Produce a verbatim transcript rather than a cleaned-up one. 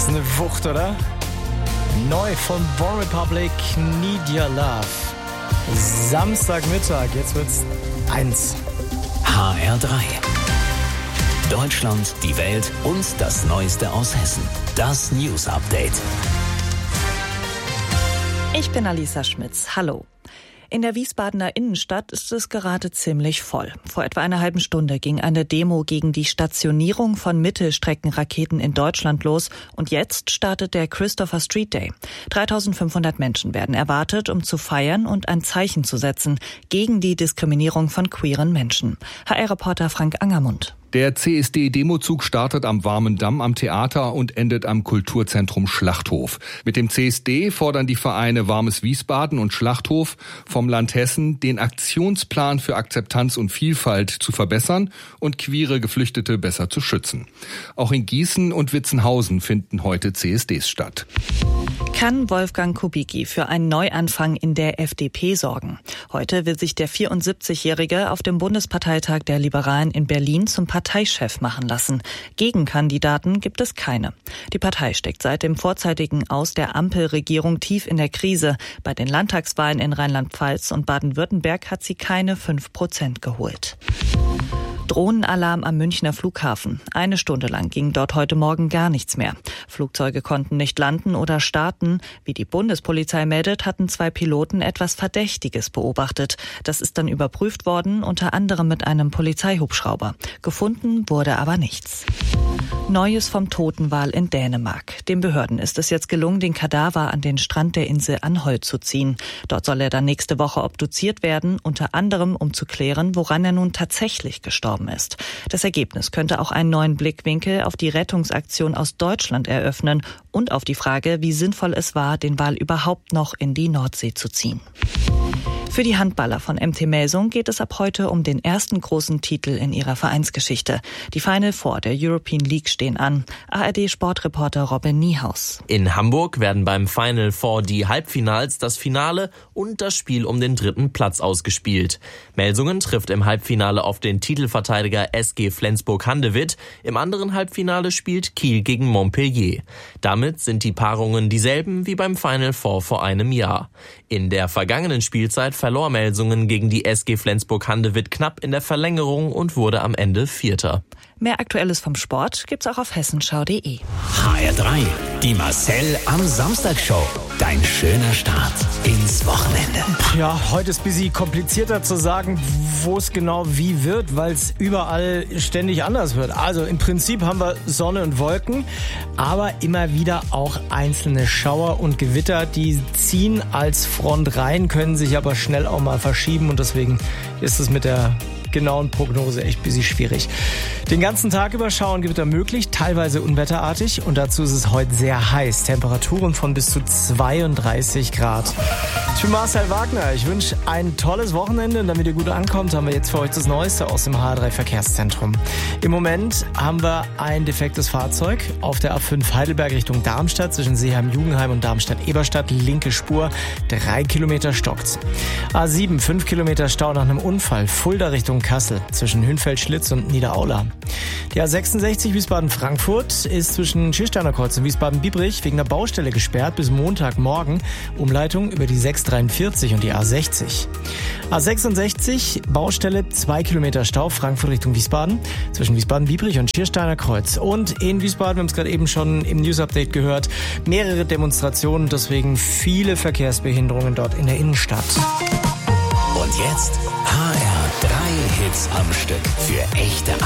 ist eine Wucht, oder? Neu von One Republic, Need Your Love. Samstagmittag, jetzt wird's eins. H R drei. Deutschland, die Welt und das Neueste aus Hessen. Das News Update. Ich bin Alisa Schmitz. Hallo. In der Wiesbadener Innenstadt ist es gerade ziemlich voll. Vor etwa einer halben Stunde ging eine Demo gegen die Stationierung von Mittelstreckenraketen in Deutschland los und jetzt startet der Christopher Street Day. dreitausendfünfhundert Menschen werden erwartet, um zu feiern und ein Zeichen zu setzen gegen die Diskriminierung von queeren Menschen. H R-Reporter Frank Angermund. Der C S D-Demozug startet am Warmen Damm am Theater und endet am Kulturzentrum Schlachthof. Mit dem C S D fordern die Vereine Warmes Wiesbaden und Schlachthof vom Land Hessen, den Aktionsplan für Akzeptanz und Vielfalt zu verbessern und queere Geflüchtete besser zu schützen. Auch in Gießen und Witzenhausen finden heute C S Ds statt. Kann Wolfgang Kubicki für einen Neuanfang in der F D P sorgen? Heute will sich der vierundsiebzigjährige auf dem Bundesparteitag der Liberalen in Berlin zum Parteichef machen lassen. Gegenkandidaten gibt es keine. Die Partei steckt seit dem vorzeitigen Aus der Ampelregierung tief in der Krise. Bei den Landtagswahlen in Rheinland-Pfalz und Baden-Württemberg hat sie keine fünf Prozent geholt. Drohnenalarm am Münchner Flughafen. Eine Stunde lang ging dort heute Morgen gar nichts mehr. Flugzeuge konnten nicht landen oder starten. Wie die Bundespolizei meldet, hatten zwei Piloten etwas Verdächtiges beobachtet. Das ist dann überprüft worden, unter anderem mit einem Polizeihubschrauber. Gefunden wurde aber nichts. Neues vom Totenwal in Dänemark. Den Behörden ist es jetzt gelungen, den Kadaver an den Strand der Insel Anholt zu ziehen. Dort soll er dann nächste Woche obduziert werden, unter anderem um zu klären, woran er nun tatsächlich gestorben ist. Das Ergebnis könnte auch einen neuen Blickwinkel auf die Rettungsaktion aus Deutschland eröffnen und auf die Frage, wie sinnvoll es war, den Wal überhaupt noch in die Nordsee zu ziehen. Für die Handballer von M T Melsung geht es ab heute um den ersten großen Titel in ihrer Vereinsgeschichte. Die Final Four der European League stehen an. A R D-Sportreporter Robin Niehaus. In Hamburg werden beim Final Four die Halbfinals, das Finale und das Spiel um den dritten Platz ausgespielt. Melsungen trifft im Halbfinale auf den Titelverteidiger S G Flensburg-Handewitt. Im anderen Halbfinale spielt Kiel gegen Montpellier. Damit sind die Paarungen dieselben wie beim Final Four vor einem Jahr. In der vergangenen Spielzeit verlor Melsungen gegen die S G Flensburg-Handewitt knapp in der Verlängerung und wurde am Ende Vierter. Mehr Aktuelles vom Sport gibt's auch auf hessenschau punkt de. H R drei. Die Marcel am Samstag Show. Dein schöner Start ins Wochenende. Ja, heute ist ein bisschen komplizierter zu sagen, wo es genau wie wird, weil es überall ständig anders wird. Also im Prinzip haben wir Sonne und Wolken, aber immer wieder auch einzelne Schauer und Gewitter, die ziehen als Front rein, können sich aber schnell auch mal verschieben und deswegen ist es mit der genauen Prognose echt ein bisschen schwierig. Den ganzen Tag über Schauer und Gewitter möglich, teilweise unwetterartig und dazu ist es heute sehr heiß. Temperaturen von bis zu zweiunddreißig Grad. Ich bin Marcel Wagner. Ich wünsche ein tolles Wochenende und damit ihr gut ankommt, haben wir jetzt für euch das Neueste aus dem H R drei Verkehrszentrum. Im Moment haben wir ein defektes Fahrzeug auf der A fünf Heidelberg Richtung Darmstadt zwischen Seeheim-Jugendheim und Darmstadt-Eberstadt. Linke Spur, drei Kilometer stockt's. A sieben, fünf Kilometer Stau nach einem Unfall. Fulda Richtung Kassel zwischen Hünfeld-Schlitz und Niederaula. Die A sechsundsechzig Wiesbaden-Frankfurt ist zwischen Schiersteiner Kreuz und Wiesbaden-Biebrich wegen der Baustelle gesperrt bis Montagmorgen. Umleitung über die sechs dreiundvierzig und die A sechzig. A sechsundsechzig, Baustelle, zwei Kilometer Stau, Frankfurt Richtung Wiesbaden, zwischen Wiesbaden-Biebrich und Schiersteiner Kreuz. Und in Wiesbaden, wir haben es gerade eben schon im News-Update gehört, mehrere Demonstrationen, deswegen viele Verkehrsbehinderungen dort in der Innenstadt. Und jetzt H R drei Hits am Stück für echte